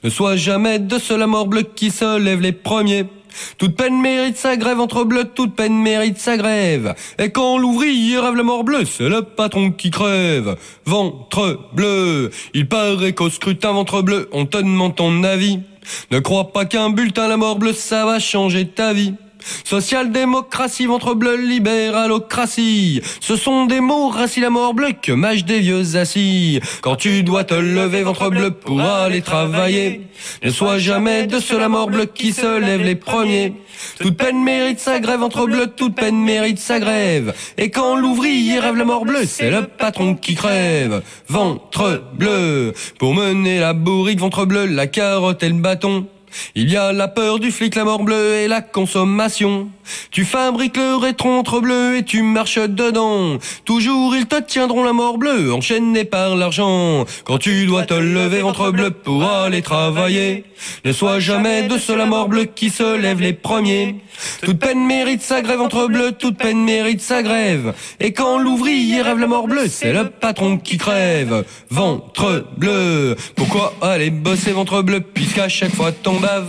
Ne sois jamais de ceux-là morbleu qui se lèvent les premiers. Toute peine mérite sa grève, entre bleu, toute peine mérite sa grève. Et quand l'ouvrier rêve la mort bleue, c'est le patron qui crève. Ventre bleu, il paraît qu'au scrutin ventre bleu, on te demande ton avis. Ne crois pas qu'un bulletin la mort bleue, ça va changer ta vie. Social-démocratie, ventre bleu, libéralocratie. Ce sont des mots, racis la mort bleue, que mâchent des vieux assis. Quand tu dois te lever, ventre bleu, pour aller travailler, ne sois jamais de ceux la mort bleue qui se lèvent les premiers. Toute peine mérite sa grève, ventre bleu, toute peine mérite sa grève. Et quand l'ouvrier rêve la mort bleue, c'est le patron qui crève. Ventre bleu, pour mener la bourrique, ventre bleu, la carotte et le bâton. Il y a la peur du flic, la mort bleue et la consommation. Tu fabriques le rétron entre bleu et tu marches dedans. Toujours ils te tiendront la mort bleue, enchaîné par l'argent. Quand tu dois te lever ventre bleu pour aller travailler, ne sois jamais de ceux la mort bleue qui se lèvent les premiers. Toute peine mérite sa grève, ventre bleu, toute peine mérite sa grève. Et quand l'ouvrier rêve la mort bleue, c'est le patron qui crève. Ventre bleu, pourquoi aller bosser ventre bleu, puisqu'à chaque fois t'en baves.